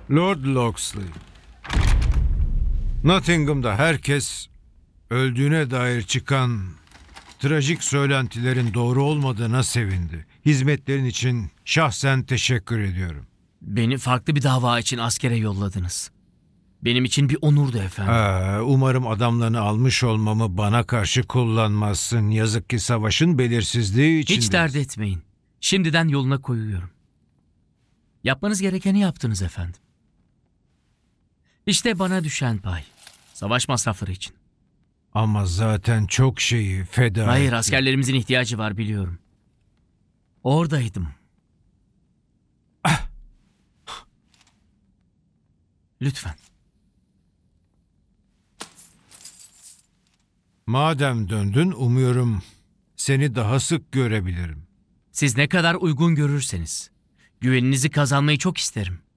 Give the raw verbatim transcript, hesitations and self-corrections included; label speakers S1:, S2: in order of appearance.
S1: Lord Locksley. Nottingham'da herkes öldüğüne dair çıkan trajik söylentilerin doğru olmadığına sevindi. Hizmetlerin için şahsen teşekkür ediyorum.
S2: Beni farklı bir dava için askere yolladınız. Benim için bir onurdu efendim.
S1: Ee, umarım adamlarını almış olmamı bana karşı kullanmazsın. Yazık ki savaşın belirsizliği içindeyiz.
S2: Hiç dert etmeyin. Şimdiden yoluna koyuyorum. Yapmanız gerekeni yaptınız efendim. İşte bana düşen pay. Savaş masrafları için.
S1: Ama zaten çok şeyi feda
S2: Hayır,
S1: ettim.
S2: askerlerimizin ihtiyacı var biliyorum. Oradaydım. Lütfen.
S1: Madem döndün, umuyorum seni daha sık görebilirim.
S2: Siz ne kadar uygun görürseniz. Güveninizi kazanmayı çok isterim.